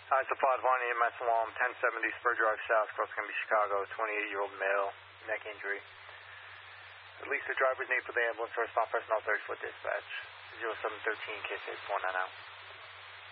It's a 5 on EMS alarm, 1070 Spur Drive South, cross Canby, Chicago, 28-year-old male, neck injury. Release the driver's name for the ambulance or respond personnel 30-foot dispatch. 0713 K6 190.